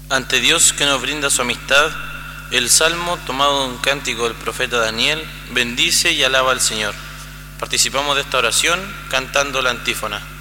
Ante Dios que nos brinda su amistad, el Salmo, tomado de un cántico del profeta Daniel, bendice y alaba al Señor. Participamos de esta oración cantando la antífona.